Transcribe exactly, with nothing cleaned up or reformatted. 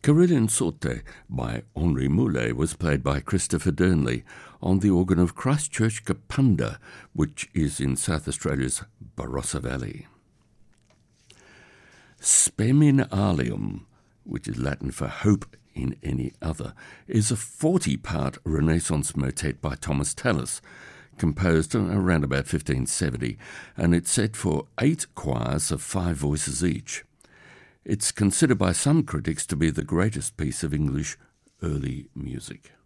Carillon Sorte by Henri Moulet was played by Christopher Durnley on the organ of Christchurch Kapunda, which is in South Australia's Barossa Valley. Spem in alium, which is Latin for hope in any other, is a forty-part Renaissance motet by Thomas Tallis, composed around about fifteen seventy, and it's set for eight choirs of five voices each. It's considered by some critics to be the greatest piece of English early music.